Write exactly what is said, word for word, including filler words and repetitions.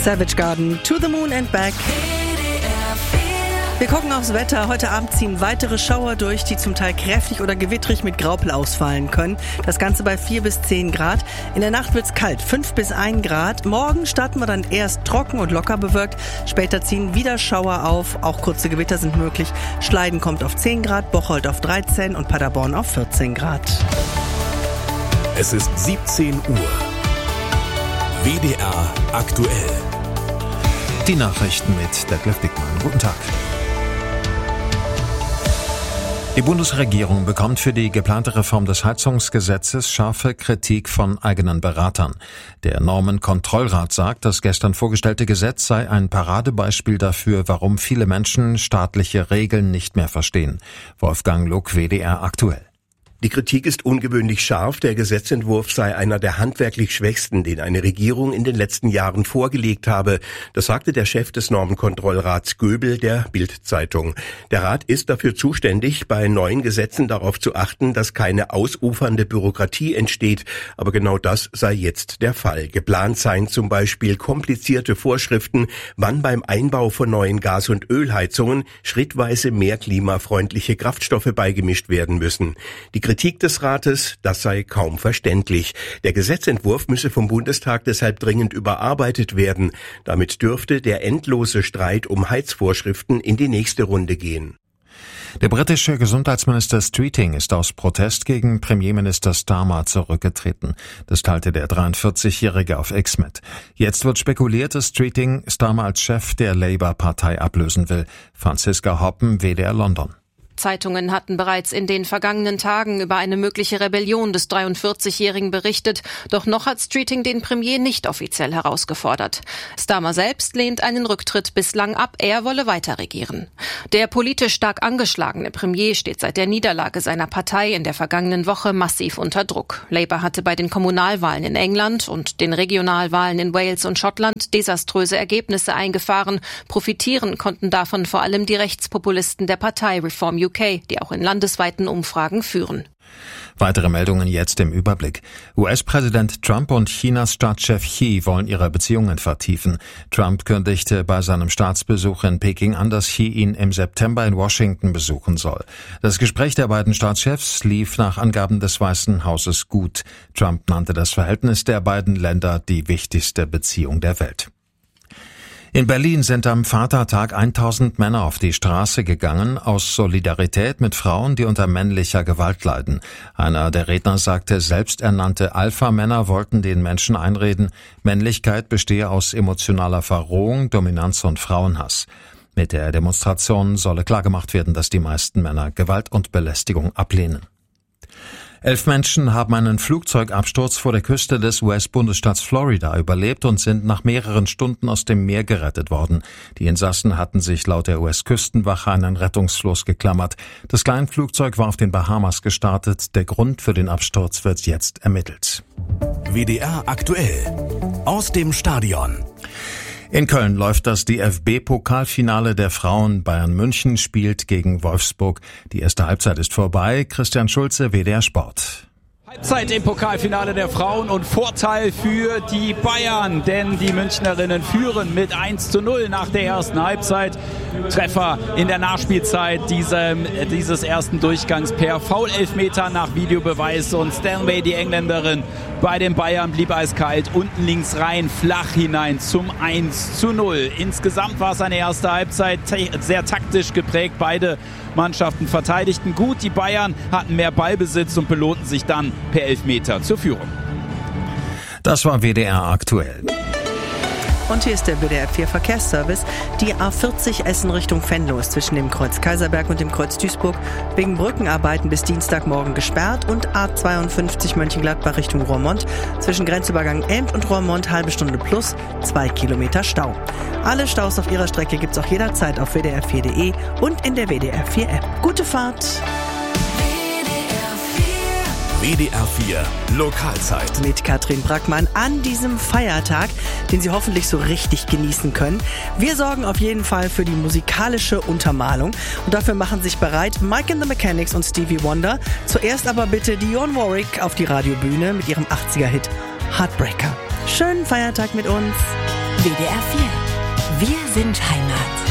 Savage Garden, To the Moon and Back. Wir gucken aufs Wetter. Heute Abend ziehen weitere Schauer durch, die zum Teil kräftig oder gewittrig mit Graupel ausfallen können. Das Ganze bei vier bis zehn Grad. In der Nacht wird's kalt, fünf bis ein Grad. Morgen starten wir dann erst trocken und locker bewölkt. Später ziehen wieder Schauer auf. Auch kurze Gewitter sind möglich. Schleiden kommt auf zehn Grad, Bocholt auf dreizehn und Paderborn auf vierzehn Grad. Es ist siebzehn Uhr. W D R aktuell. Die Nachrichten mit Detlef Dickmann. Guten Tag. Die Bundesregierung bekommt für die geplante Reform des Heizungsgesetzes scharfe Kritik von eigenen Beratern. Der Normenkontrollrat sagt, das gestern vorgestellte Gesetz sei ein Paradebeispiel dafür, warum viele Menschen staatliche Regeln nicht mehr verstehen. Wolfgang Luck, W D R aktuell. Die Kritik ist ungewöhnlich scharf. Der Gesetzentwurf sei einer der handwerklich schwächsten, den eine Regierung in den letzten Jahren vorgelegt habe. Das sagte der Chef des Normenkontrollrats Göbel der Bild-Zeitung. Der Rat ist dafür zuständig, bei neuen Gesetzen darauf zu achten, dass keine ausufernde Bürokratie entsteht. Aber genau das sei jetzt der Fall. Geplant seien zum Beispiel komplizierte Vorschriften, wann beim Einbau von neuen Gas- und Ölheizungen schrittweise mehr klimafreundliche Kraftstoffe beigemischt werden müssen. Die Kritik des Rates, das sei kaum verständlich. Der Gesetzentwurf müsse vom Bundestag deshalb dringend überarbeitet werden. Damit dürfte der endlose Streit um Heizvorschriften in die nächste Runde gehen. Der britische Gesundheitsminister Streeting ist aus Protest gegen Premierminister Starmer zurückgetreten. Das teilte der dreiundvierzigjährige auf X mit. Jetzt wird spekuliert, dass Streeting Starmer als Chef der Labour-Partei ablösen will. Franziska Hoppen, W D R London. Zeitungen hatten bereits in den vergangenen Tagen über eine mögliche Rebellion des dreiundvierzigjährigen berichtet, doch noch hat Streeting den Premier nicht offiziell herausgefordert. Starmer selbst lehnt einen Rücktritt bislang ab, er wolle weiter regieren. Der politisch stark angeschlagene Premier steht seit der Niederlage seiner Partei in der vergangenen Woche massiv unter Druck. Labour hatte bei den Kommunalwahlen in England und den Regionalwahlen in Wales und Schottland desaströse Ergebnisse eingefahren. Profitieren konnten davon vor allem die Rechtspopulisten der Partei Reform U K, die auch in landesweiten Umfragen führen. Weitere Meldungen jetzt im Überblick. U S-Präsident Trump und Chinas Staatschef Xi wollen ihre Beziehungen vertiefen. Trump kündigte bei seinem Staatsbesuch in Peking an, dass Xi ihn im September in Washington besuchen soll. Das Gespräch der beiden Staatschefs lief nach Angaben des Weißen Hauses gut. Trump nannte das Verhältnis der beiden Länder die wichtigste Beziehung der Welt. In Berlin sind am Vatertag tausend Männer auf die Straße gegangen, aus Solidarität mit Frauen, die unter männlicher Gewalt leiden. Einer der Redner sagte, selbsternannte Alpha-Männer wollten den Menschen einreden, Männlichkeit bestehe aus emotionaler Verrohung, Dominanz und Frauenhass. Mit der Demonstration solle klargemacht werden, dass die meisten Männer Gewalt und Belästigung ablehnen. Elf Menschen haben einen Flugzeugabsturz vor der Küste des U S-Bundesstaats Florida überlebt und sind nach mehreren Stunden aus dem Meer gerettet worden. Die Insassen hatten sich laut der U S-Küstenwache an einen Rettungsfloß geklammert. Das Kleinflugzeug war auf den Bahamas gestartet. Der Grund für den Absturz wird jetzt ermittelt. W D R aktuell. Aus dem Stadion. In Köln läuft das D F B-Pokalfinale der Frauen. Bayern München spielt gegen Wolfsburg. Die erste Halbzeit ist vorbei. Christian Schulze, W D R Sport. Halbzeit im Pokalfinale der Frauen und Vorteil für die Bayern, denn die Münchnerinnen führen mit eins zu null nach der ersten Halbzeit. Treffer in der Nachspielzeit diesem, dieses ersten Durchgangs per Foul-Elfmeter nach Videobeweis und Stanley, die Engländerin, bei den Bayern blieb eiskalt, unten links rein, flach hinein zum eins zu null. Insgesamt war es eine erste Halbzeit sehr taktisch geprägt. Beide Mannschaften verteidigten gut. Die Bayern hatten mehr Ballbesitz und belohnten sich dann per Elfmeter zur Führung. Das war W D R aktuell. Und hier ist der W D R vier Verkehrsservice. Die A vierzig Essen Richtung Venlo ist zwischen dem Kreuz Kaiserberg und dem Kreuz Duisburg wegen Brückenarbeiten bis Dienstagmorgen gesperrt und A zweiundfünfzig Mönchengladbach Richtung Roermond zwischen Grenzübergang Elmt und Roermond halbe Stunde plus zwei Kilometer Stau. Alle Staus auf ihrer Strecke gibt's auch jederzeit auf w d r vier punkt d e und in der W D R vier App. Gute Fahrt! W D R vier Lokalzeit. Mit Katrin Brackmann an diesem Feiertag, den Sie hoffentlich so richtig genießen können. Wir sorgen auf jeden Fall für die musikalische Untermalung und dafür machen sich bereit Mike and the Mechanics und Stevie Wonder. Zuerst aber bitte Dionne Warwick auf die Radiobühne mit ihrem achtziger Hit Heartbreaker. Schönen Feiertag mit uns. W D R vier. Wir sind Heimat.